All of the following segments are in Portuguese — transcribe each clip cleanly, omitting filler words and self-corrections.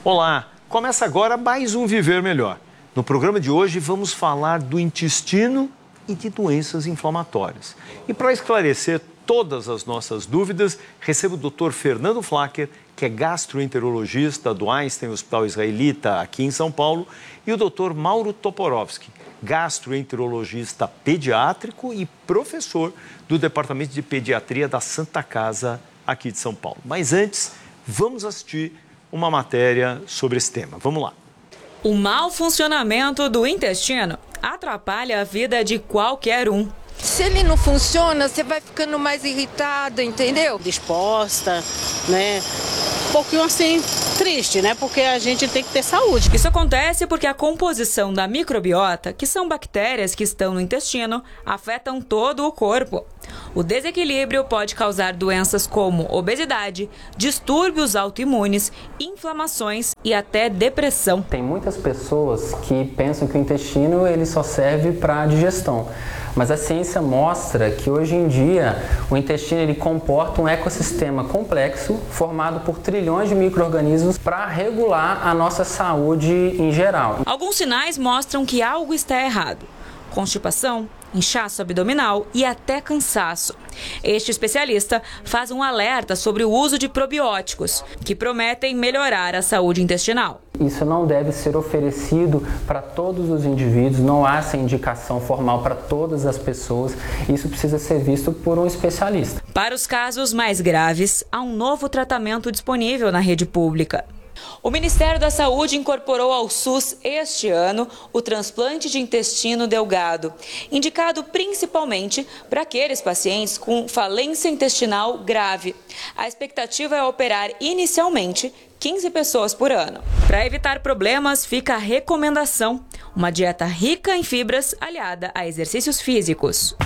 Olá, começa agora mais um Viver Melhor. No programa de hoje vamos falar do intestino e de doenças inflamatórias. E para esclarecer todas as nossas dúvidas, recebo o Dr. Fernando Flacker, que é gastroenterologista do Einstein Hospital Israelita aqui em São Paulo, e o Dr. Mauro Toporowski, gastroenterologista pediátrico e professor do Departamento de Pediatria da Santa Casa aqui de São Paulo. Mas antes, vamos assistir uma matéria sobre esse tema. Vamos lá. O mau funcionamento do intestino atrapalha a vida de qualquer um. Se ele não funciona, você vai ficando mais irritada, entendeu? Disposta, né? Um pouquinho assim, triste, né? Porque a gente tem que ter saúde. Isso acontece porque a composição da microbiota, que são bactérias que estão no intestino, afetam todo o corpo. O desequilíbrio pode causar doenças como obesidade, distúrbios autoimunes, inflamações e até depressão. Tem muitas pessoas que pensam que o intestino ele só serve para digestão. Mas a ciência mostra que hoje em dia o intestino ele comporta um ecossistema complexo formado por trilhões de micro-organismos para regular a nossa saúde em geral. Alguns sinais mostram que algo está errado. Constipação, inchaço abdominal e até cansaço. Este especialista faz um alerta sobre o uso de probióticos, que prometem melhorar a saúde intestinal. Isso não deve ser oferecido para todos os indivíduos, não há essa indicação formal para todas as pessoas. Isso precisa ser visto por um especialista. Para os casos mais graves, há um novo tratamento disponível na rede pública. O Ministério da Saúde incorporou ao SUS este ano o transplante de intestino delgado, indicado principalmente para aqueles pacientes com falência intestinal grave. A expectativa é operar inicialmente 15 pessoas por ano. Para evitar problemas, fica a recomendação: uma dieta rica em fibras aliada a exercícios físicos.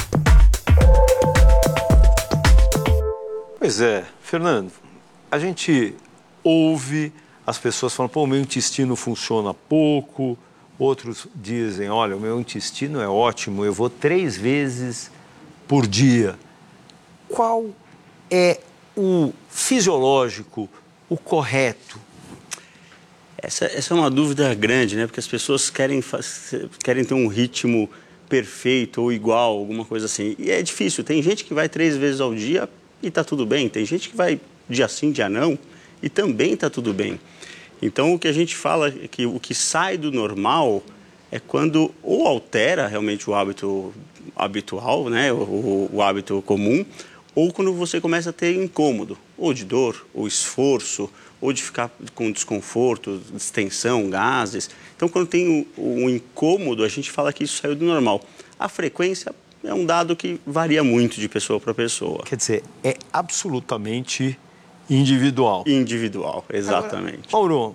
Pois é, Fernando, a gente ouve as pessoas falando, pô, o meu intestino funciona pouco, outros dizem, olha, o meu intestino é ótimo, eu vou 3 vezes por dia. Qual é o fisiológico, o correto? Essa é uma dúvida grande, né? Porque as pessoas querem ter um ritmo perfeito ou igual, alguma coisa assim. E é difícil, tem gente que vai 3 vezes ao dia e está tudo bem, tem gente que vai dia sim, dia não, e também está tudo bem. Então, o que a gente fala é que o que sai do normal é quando ou altera realmente o hábito habitual, né, o hábito comum, ou quando você começa a ter incômodo, ou de dor, ou esforço, ou de ficar com desconforto, distensão, gases. Então, quando tem o incômodo, a gente fala que isso saiu do normal. A frequência é um dado que varia muito de pessoa para pessoa. Quer dizer, é absolutamente individual. Individual, exatamente. Agora, Mauro,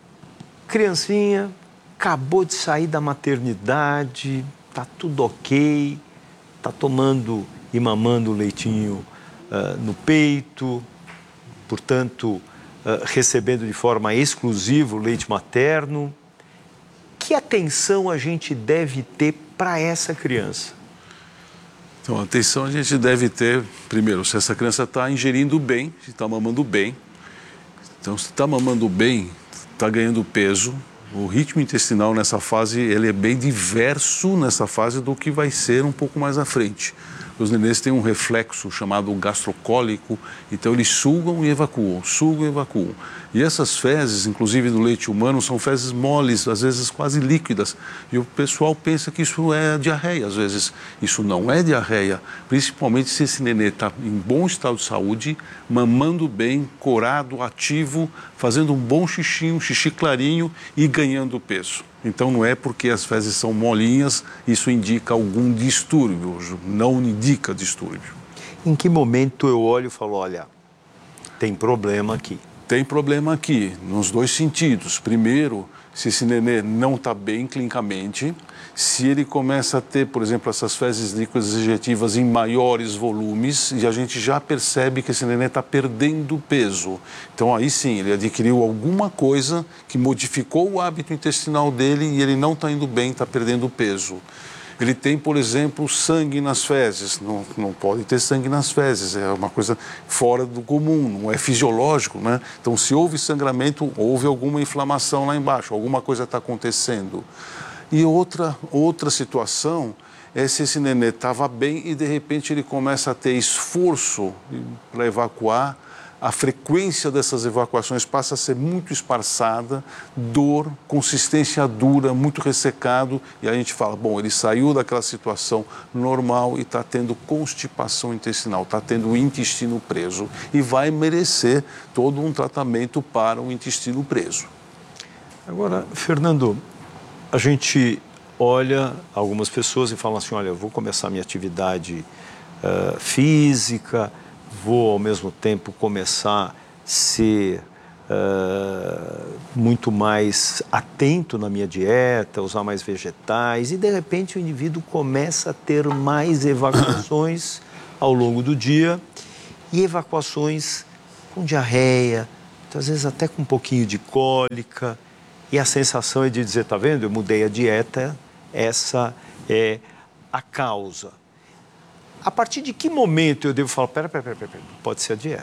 criancinha, acabou de sair da maternidade, tá tudo ok, tá tomando e mamando leitinho no peito, portanto, recebendo de forma exclusiva o leite materno. Que atenção a gente deve ter para essa criança? Então, a atenção a gente deve ter, primeiro, se essa criança está ingerindo bem, se está mamando bem. Então, se está mamando bem, está ganhando peso. O ritmo intestinal nessa fase, ele é bem diverso nessa fase do que vai ser um pouco mais à frente. Os nenês têm um reflexo chamado gastrocólico, então eles sugam e evacuam, sugam e evacuam. E essas fezes, inclusive do leite humano, são fezes moles, às vezes quase líquidas. E o pessoal pensa que isso é diarreia, às vezes. Isso não é diarreia, principalmente se esse nenê está em bom estado de saúde, mamando bem, corado, ativo, fazendo um bom xixi, um xixi clarinho e ganhando peso. Então não é porque as fezes são molinhas, isso indica algum distúrbio, não indica distúrbio. Em que momento eu olho e falo, olha, tem problema aqui? Tem problema aqui, nos 2 sentidos. Primeiro, se esse nenê não está bem clinicamente, se ele começa a ter, por exemplo, essas fezes líquidas ejetivas em maiores volumes, e a gente já percebe que esse nenê está perdendo peso. Então aí sim, ele adquiriu alguma coisa que modificou o hábito intestinal dele e ele não está indo bem, está perdendo peso. Ele tem, por exemplo, sangue nas fezes. Não pode ter sangue nas fezes, é uma coisa fora do comum, não é fisiológico, né? Então, se houve sangramento, houve alguma inflamação lá embaixo, alguma coisa está acontecendo. E outra situação é se esse nenê estava bem e, de repente, ele começa a ter esforço para evacuar, a frequência dessas evacuações passa a ser muito esparçada, dor, consistência dura, muito ressecado, e a gente fala, bom, ele saiu daquela situação normal e está tendo constipação intestinal, está tendo o intestino preso e vai merecer todo um tratamento para o intestino preso. Agora, Fernando, a gente olha algumas pessoas e falam assim, olha, eu vou começar minha atividade física, vou ao mesmo tempo começar a ser muito mais atento na minha dieta, usar mais vegetais, e de repente o indivíduo começa a ter mais evacuações ao longo do dia, e evacuações com diarreia, às vezes até com um pouquinho de cólica, e a sensação é de dizer, tá vendo, eu mudei a dieta, essa é a causa. A partir de que momento eu devo falar, pera, pode ser a dieta?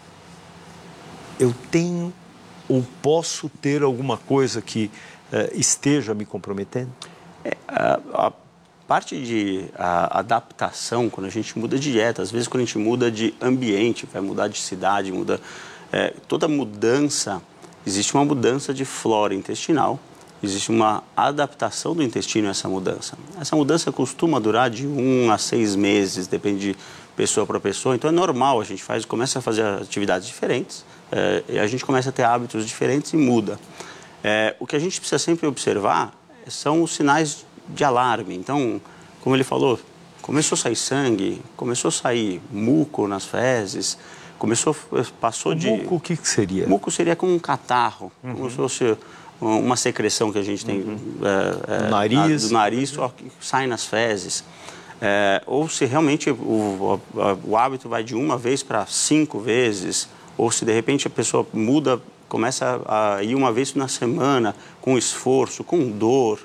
Eu tenho ou posso ter alguma coisa que esteja me comprometendo? A parte de adaptação, quando a gente muda de dieta, às vezes quando a gente muda de ambiente, vai mudar de cidade, toda mudança, existe uma mudança de flora intestinal, existe uma adaptação do intestino a essa mudança. Essa mudança costuma durar de 1 a 6 meses, depende de pessoa para pessoa. Então é normal, a gente começa a fazer atividades diferentes, e a gente começa a ter hábitos diferentes e muda. O que a gente precisa sempre observar são os sinais de alarme. Então, como ele falou, começou a sair sangue, começou a sair muco nas fezes, passou de... Muco, o que seria? Muco seria como um catarro, como se fosse uma secreção que a gente tem do nariz, só que sai nas fezes. Ou se realmente o hábito vai de 1 vez para 5 vezes, ou se de repente a pessoa muda, começa a ir 1 vez na semana, com esforço, com dor.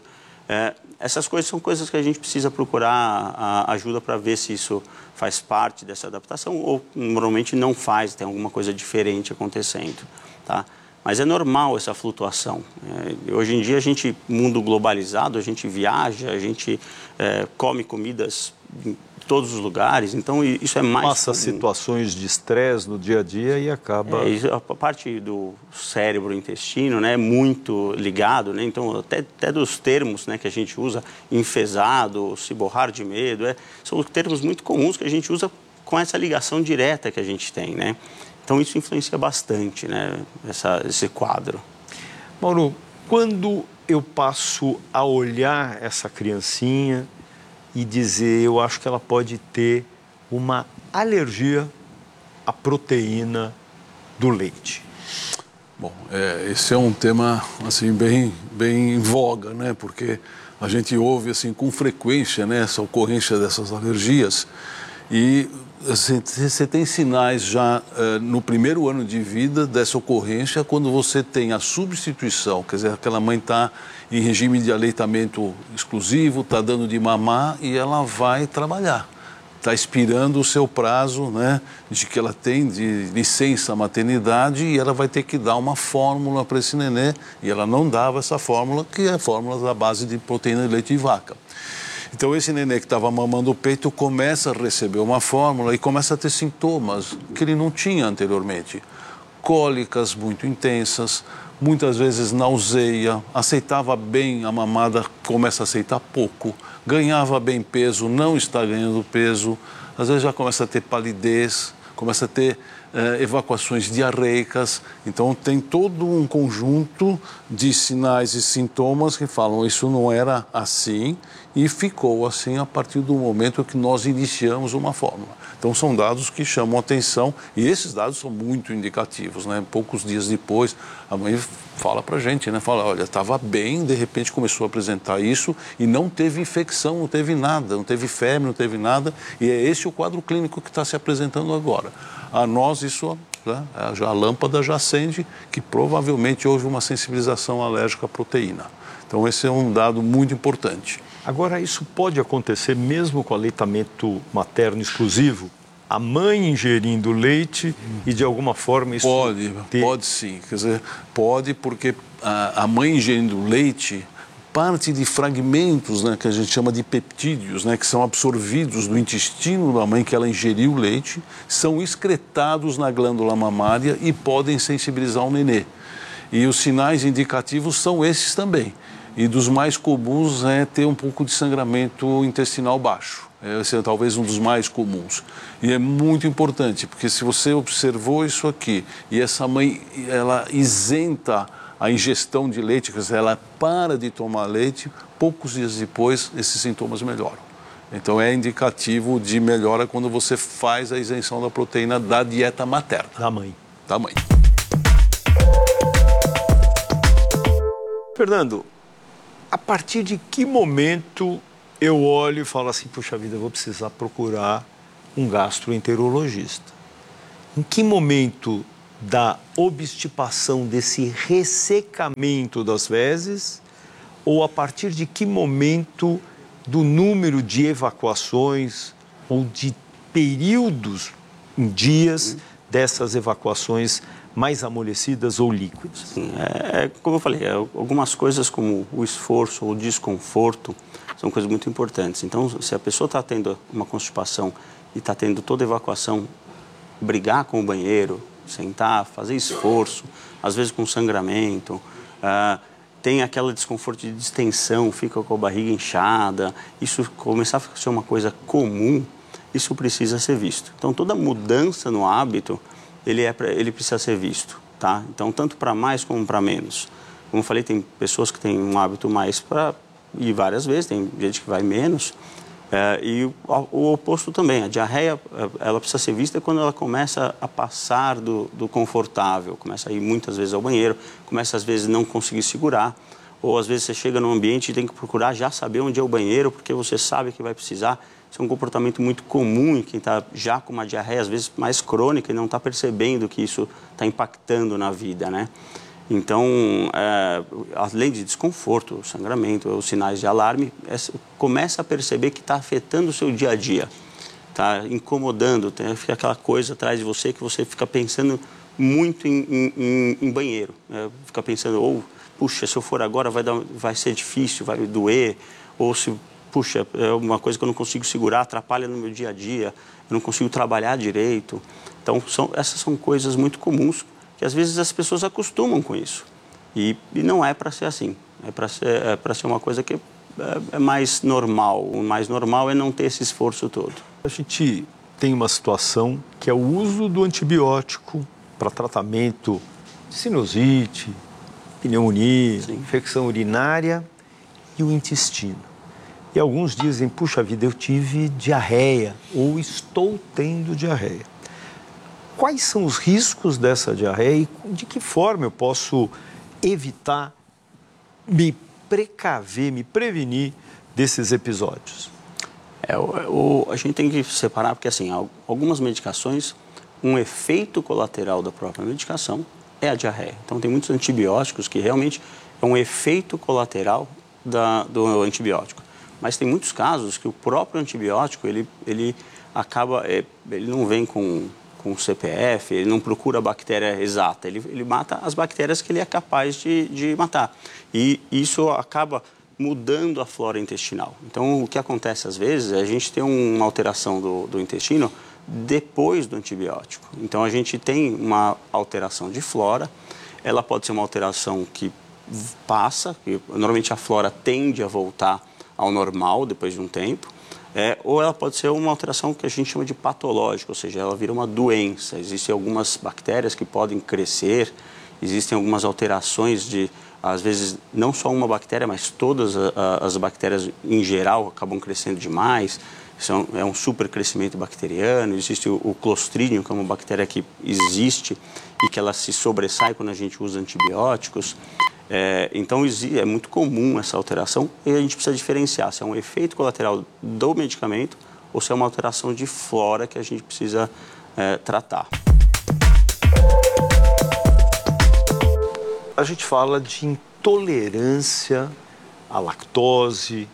Essas coisas são coisas que a gente precisa procurar ajuda para ver se isso faz parte dessa adaptação ou normalmente não faz, tem alguma coisa diferente acontecendo, tá? Mas é normal essa flutuação. Hoje em dia, mundo globalizado, a gente viaja, a gente come comidas em todos os lugares, então isso é mais passa comum. Situações de estresse no dia a dia e acaba... A parte do cérebro, intestino, né, é muito ligado, né? Então até dos termos, né, que a gente usa, enfesado, se borrar de medo, são termos muito comuns que a gente usa com essa ligação direta que a gente tem, né? Então, isso influencia bastante, né, esse quadro. Mauro, quando eu passo a olhar essa criancinha e dizer, eu acho que ela pode ter uma alergia à proteína do leite? Bom, esse é um tema assim, bem em voga, né, porque a gente ouve assim, com frequência, né, essa ocorrência dessas alergias e... Você tem sinais já no primeiro ano de vida dessa ocorrência quando você tem a substituição, quer dizer, aquela mãe está em regime de aleitamento exclusivo, está dando de mamar e ela vai trabalhar. Está expirando o seu prazo, né, de que ela tem de licença maternidade e ela vai ter que dar uma fórmula para esse nenê e ela não dava essa fórmula, que é a fórmula da base de proteína de leite de vaca. Então, esse nenê que estava mamando o peito começa a receber uma fórmula e começa a ter sintomas que ele não tinha anteriormente. Cólicas muito intensas, muitas vezes nauseia, aceitava bem a mamada, começa a aceitar pouco, ganhava bem peso, não está ganhando peso, às vezes já começa a ter palidez, começa a ter evacuações diarreicas. Então, tem todo um conjunto de sinais e sintomas que falam isso não era assim e ficou assim a partir do momento que nós iniciamos uma fórmula. Então, são dados que chamam a atenção e esses dados são muito indicativos, né? Poucos dias depois, a mãe fala para a gente, né? Fala, olha, estava bem, de repente começou a apresentar isso e não teve infecção, não teve nada, não teve febre, não teve nada. E é esse o quadro clínico que está se apresentando agora. A nós, isso, né, a lâmpada já acende, que provavelmente houve uma sensibilização alérgica à proteína. Então, esse é um dado muito importante. Agora, isso pode acontecer mesmo com aleitamento materno exclusivo? A mãe ingerindo leite e, de alguma forma, isso... Pode sim. Quer dizer, pode porque a mãe ingerindo leite, parte de fragmentos, né, que a gente chama de peptídeos, né, que são absorvidos do intestino da mãe que ela ingeriu o leite, são excretados na glândula mamária e podem sensibilizar o nenê. E os sinais indicativos são esses também. E dos mais comuns é ter um pouco de sangramento intestinal baixo. Esse é talvez um dos mais comuns. E é muito importante, porque se você observou isso aqui e essa mãe, ela isenta a ingestão de leite, quer dizer, ela para de tomar leite, poucos dias depois esses sintomas melhoram. Então é indicativo de melhora quando você faz a isenção da proteína da dieta materna. Da mãe. Da mãe. Fernando, a partir de que momento eu olho e falo assim, puxa vida, eu vou precisar procurar um gastroenterologista? Em que momento da obstipação, desse ressecamento das fezes, ou a partir de que momento do número de evacuações ou de períodos em dias dessas evacuações mais amolecidas ou líquidas? Sim, como eu falei, algumas coisas como o esforço ou o desconforto são coisas muito importantes. Então, se a pessoa está tendo uma constipação e está tendo toda a evacuação, brigar com o banheiro, sentar, fazer esforço, às vezes com sangramento, tem aquele desconforto de distensão, fica com a barriga inchada, isso começar a ser uma coisa comum, isso precisa ser visto. Então, toda mudança no hábito, ele precisa ser visto, tá? Então, tanto para mais como para menos. Como eu falei, tem pessoas que têm um hábito mais para ir várias vezes, tem gente que vai menos. E o oposto também, a diarreia, ela precisa ser vista quando ela começa a passar do confortável, começa a ir muitas vezes ao banheiro, começa às vezes não conseguir segurar, ou às vezes você chega num ambiente e tem que procurar já saber onde é o banheiro, porque você sabe que vai precisar. Isso é um comportamento muito comum em quem está já com uma diarreia, às vezes mais crônica, e não está percebendo que isso está impactando na vida, né? Então, além de desconforto, sangramento, os sinais de alarme, começa a perceber que está afetando o seu dia a dia, está incomodando, fica aquela coisa atrás de você que você fica pensando muito em banheiro, fica pensando, puxa, se eu for agora vai ser difícil, vai doer, ou se, puxa, é uma coisa que eu não consigo segurar, atrapalha no meu dia a dia, eu não consigo trabalhar direito. Então, essas são coisas muito comuns que às vezes as pessoas acostumam com isso. E não é para ser assim. É para ser uma coisa que é mais normal. O mais normal é não ter esse esforço todo. A gente tem uma situação que é o uso do antibiótico para tratamento de sinusite, pneumonia, infecção urinária e o intestino. E alguns dizem, puxa vida, eu tive diarreia ou estou tendo diarreia. Quais são os riscos dessa diarreia e de que forma eu posso evitar, me precaver, me prevenir desses episódios? A gente tem que separar, porque assim, algumas medicações, um efeito colateral da própria medicação é a diarreia. Então tem muitos antibióticos que realmente é um efeito colateral do antibiótico. Mas tem muitos casos que o próprio antibiótico, ele não vem com CPF, ele não procura a bactéria exata, ele mata as bactérias que ele é capaz de matar. E isso acaba mudando a flora intestinal. Então, o que acontece às vezes é a gente ter uma alteração do intestino depois do antibiótico. Então, a gente tem uma alteração de flora, ela pode ser uma alteração que passa, que normalmente a flora tende a voltar ao normal depois de um tempo, ou ela pode ser uma alteração que a gente chama de patológica, ou seja, ela vira uma doença. Existem algumas bactérias que podem crescer, existem algumas alterações às vezes, não só uma bactéria, mas todas as bactérias em geral acabam crescendo demais. É um supercrescimento bacteriano. Existe o Clostridium, que é uma bactéria que existe e que ela se sobressai quando a gente usa antibióticos. Então, é muito comum essa alteração e a gente precisa diferenciar se é um efeito colateral do medicamento ou se é uma alteração de flora que a gente precisa tratar. A gente fala de intolerância à lactose,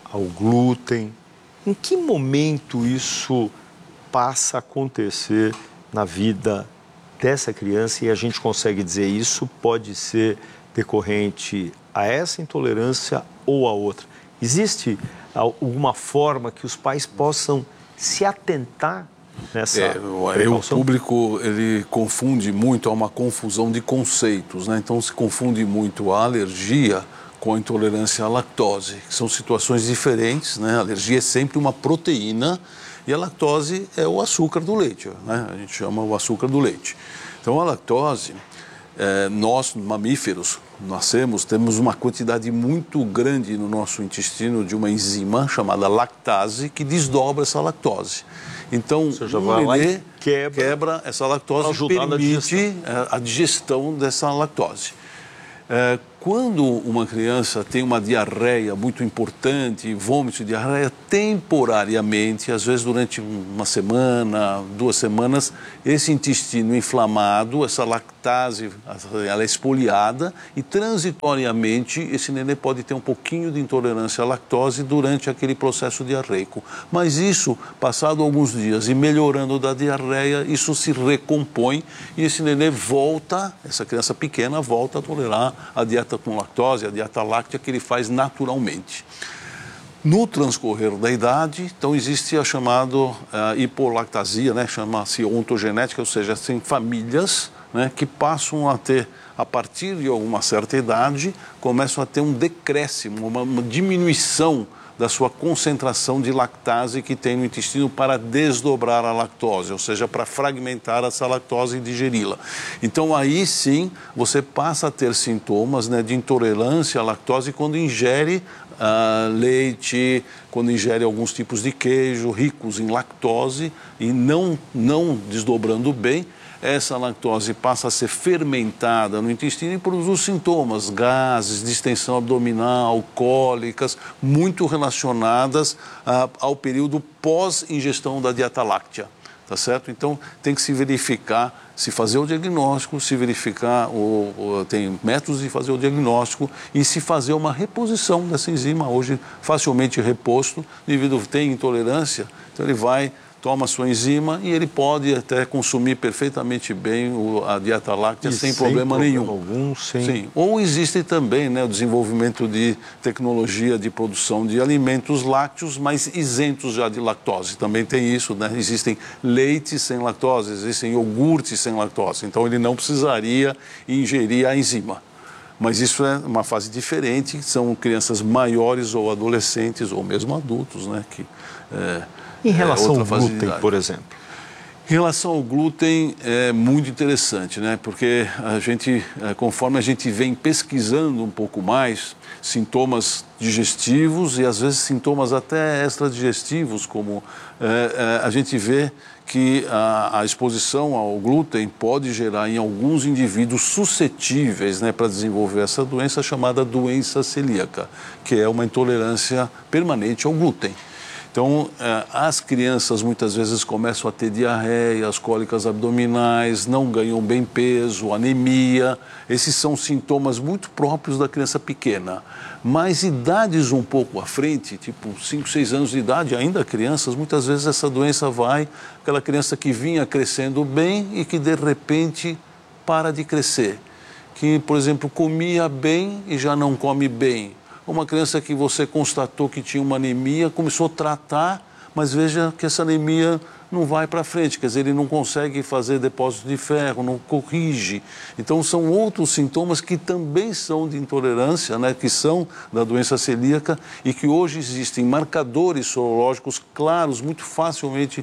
ao glúten. Em que momento isso passa a acontecer na vida dessa criança e a gente consegue dizer isso pode ser decorrente a essa intolerância ou a outra? Existe alguma forma que os pais possam se atentar nessa precaução? O público ele confunde muito, há uma confusão de conceitos, né? Então se confunde muito a alergia com a intolerância à lactose, que são situações diferentes, né? A alergia é sempre uma proteína e a lactose é o açúcar do leite, né? A gente chama o açúcar do leite. Então a lactose, nós mamíferos temos uma quantidade muito grande no nosso intestino de uma enzima chamada lactase que desdobra essa lactose. Então o nenê quebra essa lactose e permite a digestão dessa lactose. Quando uma criança tem uma diarreia muito importante, vômito e diarreia, temporariamente, às vezes durante uma semana, 2 semanas, esse intestino inflamado, essa lactase, ela é espoliada e transitoriamente esse nenê pode ter um pouquinho de intolerância à lactose durante aquele processo diarreico. Mas isso, passado alguns dias e melhorando da diarreia, isso se recompõe e esse nenê volta, essa criança pequena volta a tolerar a dieta com lactose, a dieta láctea que ele faz naturalmente. No transcorrer da idade, então existe a chamada hipolactasia, né? Chama-se ontogenética, ou seja, tem famílias, né, que passam a ter, a partir de alguma certa idade, começam a ter um decréscimo, uma diminuição da sua concentração de lactase que tem no intestino para desdobrar a lactose, ou seja, para fragmentar essa lactose e digeri-la. Então aí sim você passa a ter sintomas, né, de intolerância à lactose quando ingere leite, quando ingere alguns tipos de queijo ricos em lactose e não desdobrando bem. Essa lactose passa a ser fermentada no intestino e produz sintomas, gases, distensão abdominal, cólicas, muito relacionadas ao período pós-ingestão da dieta láctea, tá certo? Então, tem que se verificar, se fazer o diagnóstico, se verificar, tem métodos de fazer o diagnóstico e se fazer uma reposição dessa enzima, hoje facilmente reposto, devido tem intolerância, então ele vai, toma a sua enzima e ele pode até consumir perfeitamente bem a dieta láctea sem problema nenhum. Sim. Ou existe também, né, o desenvolvimento de tecnologia de produção de alimentos lácteos, mas isentos já de lactose. Também tem isso, né? Existem leites sem lactose, existem iogurtes sem lactose. Então ele não precisaria ingerir a enzima. Mas isso é uma fase diferente, são crianças maiores ou adolescentes ou mesmo adultos, né, que em relação ao glúten, por exemplo? Em relação ao glúten, é muito interessante, né? Porque a gente, conforme a gente vem pesquisando um pouco mais, sintomas digestivos e às vezes sintomas até extradigestivos, como a gente vê que a exposição ao glúten pode gerar em alguns indivíduos suscetíveis, né, para desenvolver essa doença chamada doença celíaca, que é uma intolerância permanente ao glúten. Então, as crianças muitas vezes começam a ter diarreia, as cólicas abdominais, não ganham bem peso, anemia. Esses são sintomas muito próprios da criança pequena. Mas idades um pouco à frente, tipo 5, 6 anos de idade, ainda crianças, muitas vezes essa doença vai, aquela criança que vinha crescendo bem e que de repente para de crescer. Que, por exemplo, comia bem e já não come bem. Uma criança que você constatou que tinha uma anemia, começou a tratar, mas veja que essa anemia não vai para frente, quer dizer, ele não consegue fazer depósito de ferro, não corrige. Então, são outros sintomas que também são de intolerância, né, que são da doença celíaca e que hoje existem marcadores sorológicos claros, muito facilmente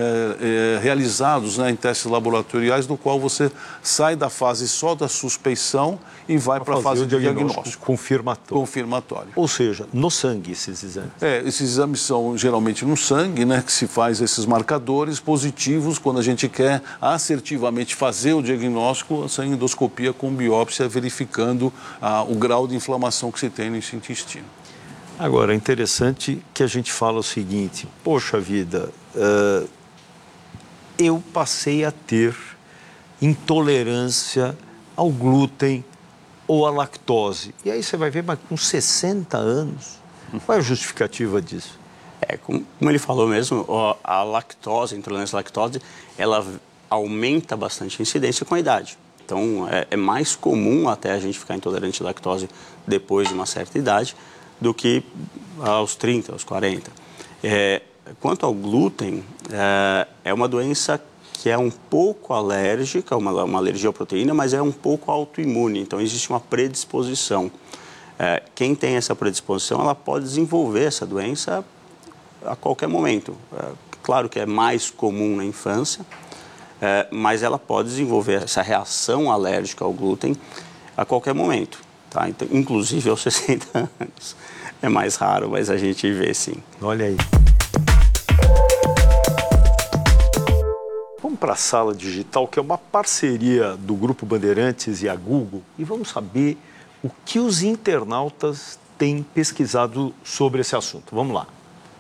realizados, né, em testes laboratoriais, do qual você sai da fase só da suspeição e vai para a fase de diagnóstico. Confirmatório. Ou seja, no sangue esses exames. Esses exames são geralmente no sangue, né, que se faz esses marcadores positivos quando a gente quer assertivamente fazer o diagnóstico, a endoscopia com biópsia, verificando o grau de inflamação que se tem nesse intestino. Agora, é interessante que a gente fala o seguinte, poxa vida, eu passei a ter intolerância ao glúten ou à lactose. E aí você vai ver, mas com 60 anos, Qual é a justificativa disso? Como ele falou mesmo, a lactose, a intolerância à lactose, ela aumenta bastante a incidência com a idade. Então, é mais comum até a gente ficar intolerante à lactose depois de uma certa idade do que aos 30, aos 40. Quanto ao glúten, é uma doença que é um pouco alérgica, uma alergia à proteína, mas é um pouco autoimune, então existe uma predisposição. Quem tem essa predisposição, ela pode desenvolver essa doença a qualquer momento. Claro que é mais comum na infância, mas ela pode desenvolver essa reação alérgica ao glúten a qualquer momento. Tá? Então, inclusive aos 60 anos. É mais raro, mas a gente vê sim. Olha aí. Vamos para a Sala Digital, que é uma parceria do Grupo Bandeirantes e a Google, e vamos saber o que os internautas têm pesquisado sobre esse assunto. Vamos lá.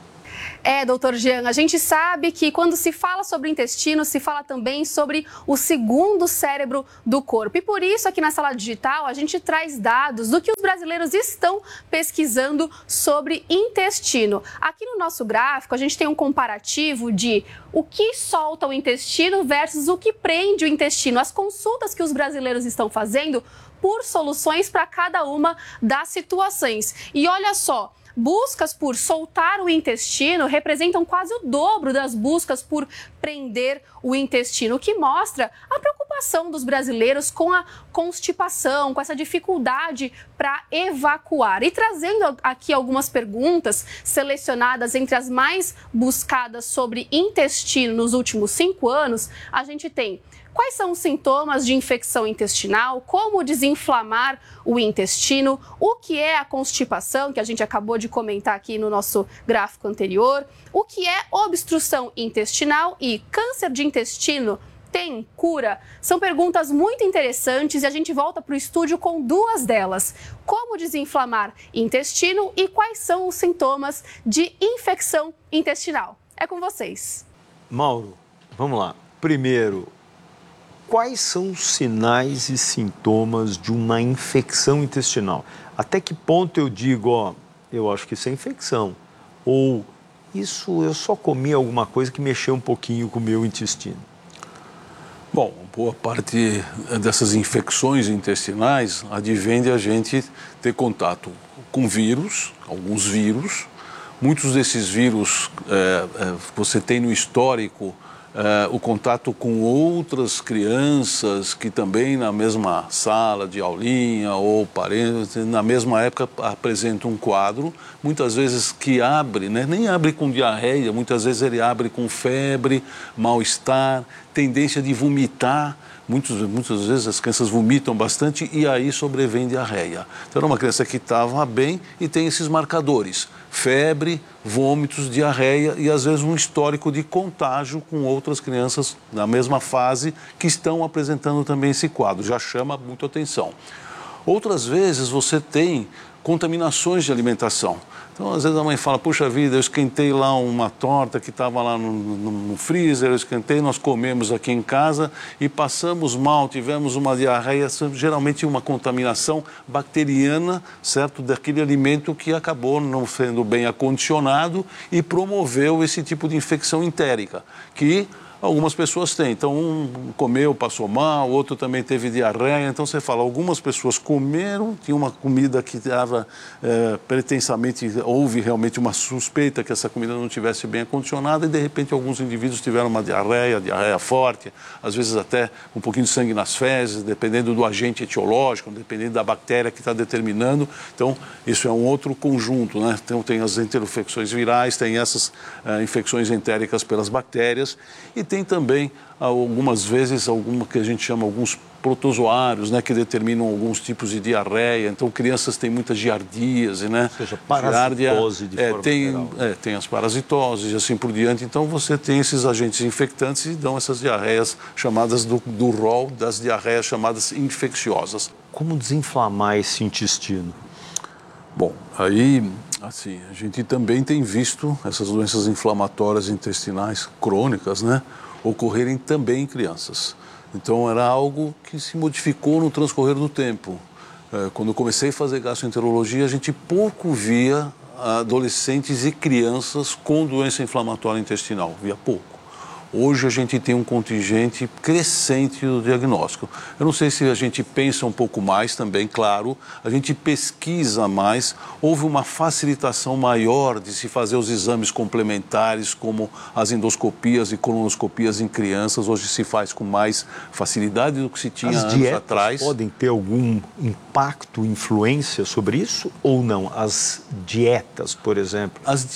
Doutor Jean, a gente sabe que quando se fala sobre o intestino, se fala também sobre o segundo cérebro do corpo. E por isso, aqui na Sala Digital, a gente traz dados do que os brasileiros estão pesquisando sobre intestino. Aqui no nosso gráfico, a gente tem um comparativo de o que solta o intestino versus o que prende o intestino. As consultas que os brasileiros estão fazendo por soluções para cada uma das situações. E olha só, buscas por soltar o intestino representam quase o dobro das buscas por prender o intestino, o que mostra a preocupação dos brasileiros com a constipação, com essa dificuldade para evacuar. E trazendo aqui algumas perguntas selecionadas entre as mais buscadas sobre intestino nos últimos 5 anos, a gente tem: quais são os sintomas de infecção intestinal? Como desinflamar o intestino? O que é a constipação, que a gente acabou de comentar aqui no nosso gráfico anterior? O que é obstrução intestinal e câncer de intestino? Tem cura? São perguntas muito interessantes e a gente volta para o estúdio com 2 delas. Como desinflamar intestino e quais são os sintomas de infecção intestinal? É com vocês. Mauro, vamos lá. Primeiro, quais são os sinais e sintomas de uma infecção intestinal? Até que ponto eu digo, eu acho que isso é infecção? Ou isso eu só comi alguma coisa que mexeu um pouquinho com o meu intestino? Bom, boa parte dessas infecções intestinais advém de a gente ter contato com vírus, alguns vírus. Muitos desses vírus você tem no histórico o contato com outras crianças que também na mesma sala de aulinha ou parentes, na mesma época apresentam um quadro, muitas vezes que abre, nem abre com diarreia, muitas vezes ele abre com febre, mal-estar, tendência de vomitar. Muitas vezes as crianças vomitam bastante e aí sobrevém diarreia. Então era uma criança que estava bem e tem esses marcadores: febre, vômitos, diarreia e às vezes um histórico de contágio com outras crianças na mesma fase que estão apresentando também esse quadro. Já chama muito atenção. Outras vezes você tem contaminações de alimentação. Então, às vezes a mãe fala: puxa vida, eu esquentei lá uma torta que estava lá no freezer, eu esquentei, nós comemos aqui em casa e passamos mal, tivemos uma diarreia, geralmente uma contaminação bacteriana, certo, daquele alimento que acabou não sendo bem acondicionado e promoveu esse tipo de infecção entérica, que algumas pessoas têm. Então, um comeu, passou mal, outro também teve diarreia. Então, você fala, algumas pessoas comeram, tinha uma comida que estava pretensamente, houve realmente uma suspeita que essa comida não estivesse bem acondicionada e, de repente, alguns indivíduos tiveram uma diarreia forte, às vezes até um pouquinho de sangue nas fezes, dependendo do agente etiológico, dependendo da bactéria que está determinando. Então, isso é um outro conjunto, né? Então, tem as interinfecções virais, tem essas infecções entéricas pelas bactérias e tem também, algumas vezes, que a gente chama alguns protozoários, né, que determinam alguns tipos de diarreia. Então, crianças têm muita giardíase, né? Ou seja, parasitose de forma geral. Tem as parasitoses e assim por diante. Então, você tem esses agentes infectantes e dão essas diarreias chamadas do rol das diarreias chamadas infecciosas. Como desinflamar esse intestino? Bom, aí, assim, a gente também tem visto essas doenças inflamatórias intestinais crônicas, né, ocorrerem também em crianças. Então, era algo que se modificou no transcorrer do tempo. Quando eu comecei a fazer gastroenterologia, a gente pouco via adolescentes e crianças com doença inflamatória intestinal, via pouco. Hoje a gente tem um contingente crescente do diagnóstico. Eu não sei se a gente pensa um pouco mais também, claro, a gente pesquisa mais, houve uma facilitação maior de se fazer os exames complementares, como as endoscopias e colonoscopias em crianças, hoje se faz com mais facilidade do que se tinha anos atrás. As dietas podem ter algum impacto, influência sobre isso ou não? As dietas, por exemplo? As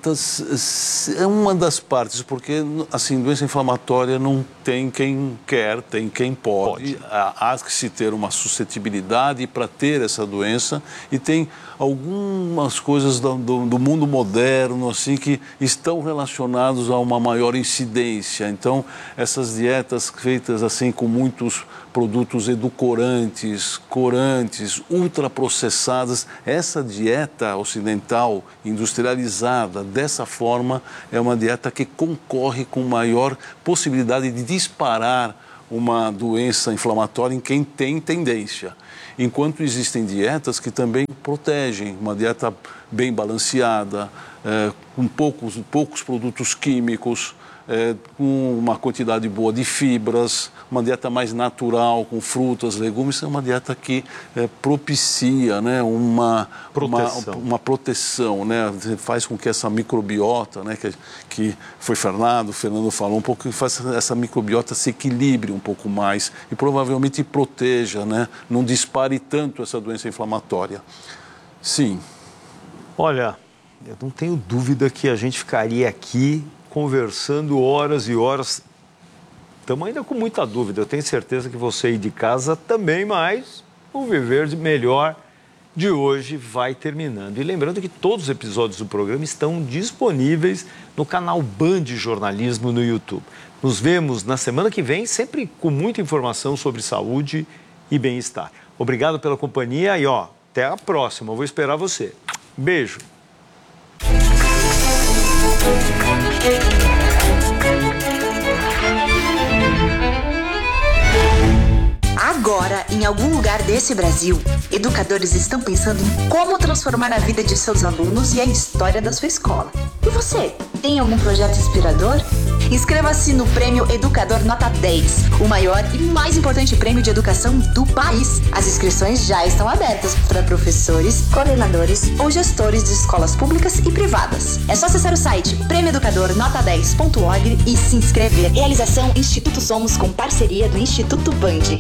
dietas é uma das partes, porque assim, doença inflamatória não tem quem quer, tem quem pode. Há que se ter uma suscetibilidade para ter essa doença e tem algumas coisas do mundo moderno assim que estão relacionados a uma maior incidência. Então, essas dietas feitas assim com muitos produtos edulcorantes, corantes, ultraprocessadas, essa dieta ocidental industrializada dessa forma é uma dieta que concorre com maior possibilidade de disparar uma doença inflamatória em quem tem tendência. Enquanto existem dietas que também protegem, uma dieta bem balanceada, com poucos produtos químicos, com uma quantidade boa de fibras, uma dieta mais natural, com frutas, legumes, é uma dieta que propicia, né, uma proteção, né, faz com que essa microbiota, né, que foi o Fernando falou um pouco, que faz essa microbiota se equilibre um pouco mais e provavelmente proteja, né, não dispare tanto essa doença inflamatória. Sim. Olha, eu não tenho dúvida que a gente ficaria aqui conversando horas e horas. Estamos ainda com muita dúvida. Eu tenho certeza que você aí de casa também, mas o Viver Melhor de hoje vai terminando. E lembrando que todos os episódios do programa estão disponíveis no canal Band Jornalismo no YouTube. Nos vemos na semana que vem, sempre com muita informação sobre saúde e bem-estar. Obrigado pela companhia e até a próxima. Eu vou esperar você. Beijo. Agora, em algum lugar desse Brasil, educadores estão pensando em como transformar a vida de seus alunos e a história da sua escola. E você, tem algum projeto inspirador? Inscreva-se no Prêmio Educador Nota 10, o maior e mais importante prêmio de educação do país. As inscrições já estão abertas para professores, coordenadores ou gestores de escolas públicas e privadas. É só acessar o site prêmioeducadornota10.org e se inscrever. Realização Instituto Somos com parceria do Instituto Band.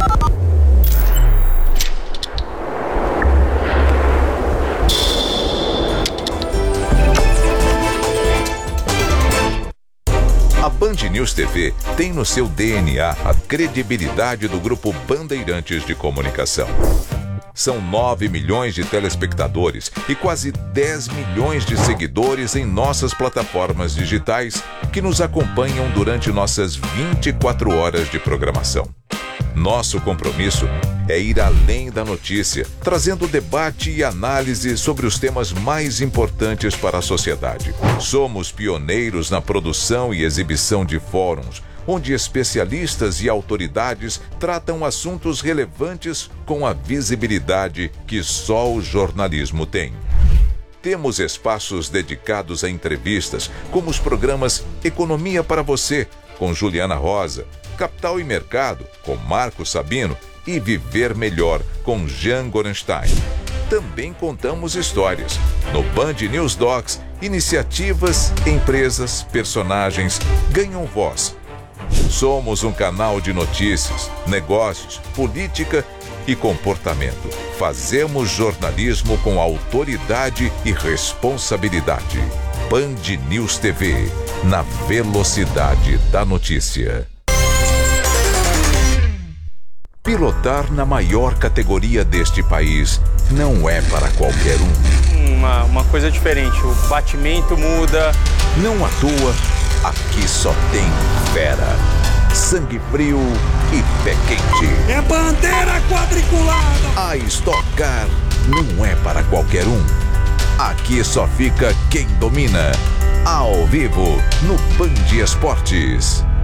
A Band News TV tem no seu DNA a credibilidade do Grupo Bandeirantes de Comunicação. São 9 milhões de telespectadores e quase 10 milhões de seguidores em nossas plataformas digitais que nos acompanham durante nossas 24 horas de programação. Nosso compromisso é ir além da notícia, trazendo debate e análise sobre os temas mais importantes para a sociedade. Somos pioneiros na produção e exibição de fóruns, onde especialistas e autoridades tratam assuntos relevantes com a visibilidade que só o jornalismo tem. Temos espaços dedicados a entrevistas, como os programas Economia para Você, com Juliana Rosa, Capital e Mercado, com Marco Sabino, e Viver Melhor, com Jean Gorenstein. Também contamos histórias. No Band News Docs, iniciativas, empresas, personagens ganham voz. Somos um canal de notícias, negócios, política e comportamento. Fazemos jornalismo com autoridade e responsabilidade. Band News TV, na velocidade da notícia. Pilotar na maior categoria deste país não é para qualquer um. Uma coisa diferente, o batimento muda. Não à toa, aqui só tem fera, sangue frio e pé quente. É bandeira quadriculada! A Stock Car não é para qualquer um. Aqui só fica quem domina. Ao vivo, no Band Esportes.